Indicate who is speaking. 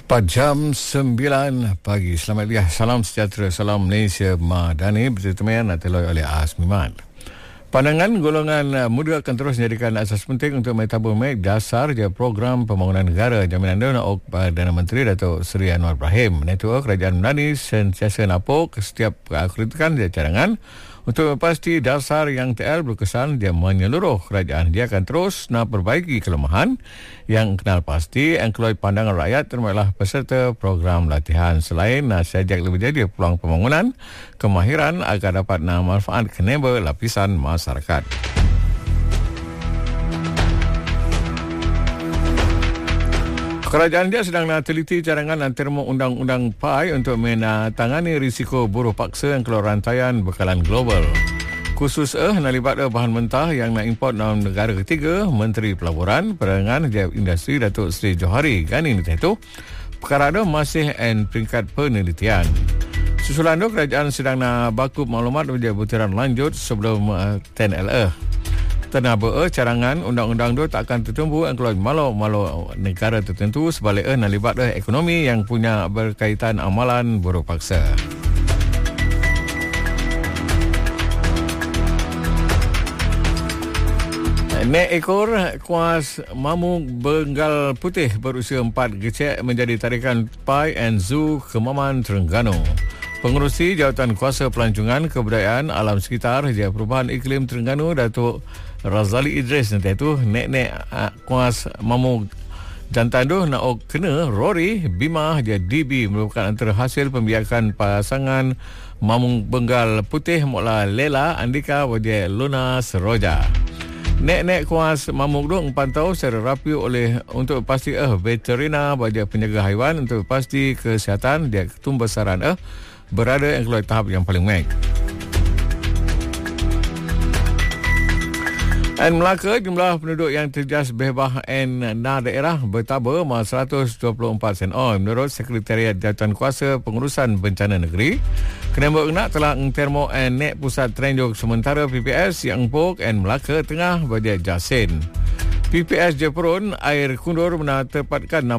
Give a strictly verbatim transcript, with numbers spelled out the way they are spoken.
Speaker 1: Empat jam sembilan pagi. Selamat lihat. Salam sejahtera. Salam Malaysia Madani. Berteman ateloi oleh Asmiman. Pandangan golongan muda akan terus menjadikan asas penting untuk metabomek dasar je program pembangunan negara jaminan dana Perdana Menteri Datuk Seri Anwar Ibrahim. Network Kerajaan Madani sentiasa napuk setiap kritikan dia cadangan untuk memastikan dasar yang T L berkesan dia menyeluruh kerajaan. Dia akan terus nak perbaiki kelemahan yang kenal pasti engkloy pandangan rakyat termasuklah peserta program latihan. Selain nasihat lebih jadi peluang pembangunan kemahiran agar dapat nak manfaat keneba lapisan masyarakat. Kerajaan dia sedang nak teliti cadangan antara undang-undang P A I untuk menatangani risiko buruh paksa yang keluar rantaian bekalan global. Khusus eh nak libat eh, bahan mentah yang nak import dalam negara ketiga, Menteri Pelaburan, Perdagangan dan Industri Datuk Seri Johari Gani itu perkara itu masih en peringkat penelitian. Susulan itu kerajaan sedang nak baku maklumat menjadi butiran lanjut sebelum uh, T N L A. Tengah ber cadangan undang-undang itu tak akan tertumbu kalau malu-malu negara tertentu sebaliknya nak libat ekonomi yang punya berkaitan amalan buruh paksa. Nek ekor kuas mamuk Bengal Putih berusia empat gecek menjadi tarikan Pai and Zoo Kemaman Terengganu. Pengerusi Jawatan Kuasa Pelancongan Kebudayaan Alam Sekitar Jaya Perubahan Iklim Terengganu Datuk Razali Idris nanti itu nek-nek uh, kuas mamuk jantan tu nak kena Rory Bima je D B merupakan antara hasil pembiakan pasangan mamuk Bengal Putih mula Lela Andika wajah Luna Seroja. Nek-nek kuas mamuk tu empantau secara rapi oleh untuk pasti eh veterina wajah penjaga haiwan untuk pasti kesihatan dia ketumbesaran eh berada yang keluar tahap yang paling baik. Dan Melaka, jumlah penduduk yang terjejas bebas en na daerah bertambah seratus dua puluh empat sen. Oh, menurut Sekretariat Jawatan Kuasa Pengurusan Bencana Negeri, Kenembok Enak telah termo en nek pusat trenjuk sementara P P S yang empuk en Melaka Tengah bagi Jasin. P P S Jepurun air kundur menatapatkan